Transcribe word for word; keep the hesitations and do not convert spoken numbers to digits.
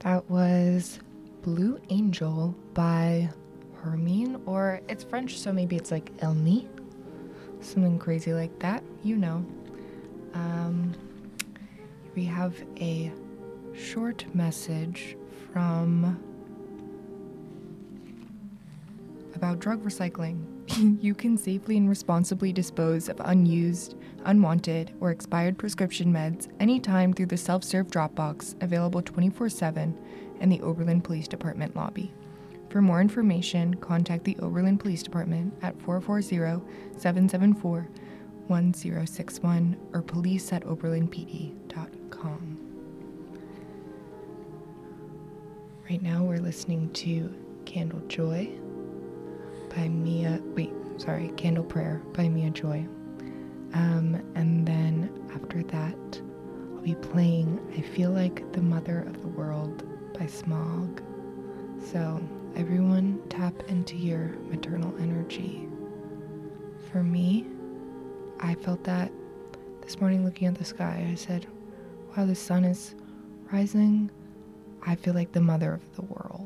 That was Blue Angel by Hermine, or it's French, so maybe it's like Elmi. Something crazy like that, you know. Um, we have a short message from about drug recycling. You can safely and responsibly dispose of unused, unwanted, or expired prescription meds anytime through the self-serve drop box available twenty-four seven in the Oberlin Police Department lobby. For more information, contact the Oberlin Police Department at four four zero, seven seven four, one zero six one or police at oberlin p d dot com. Right now we're listening to Candle Joy by Mia, wait, sorry, Candle Prayer by Mia Joy. Um, and then after that, I'll be playing I Feel Like the Mother of the World by Smog. So everyone tap into your maternal energy. For me, I felt that this morning looking at the sky. I said, wow, the sun is rising. I feel like the mother of the world.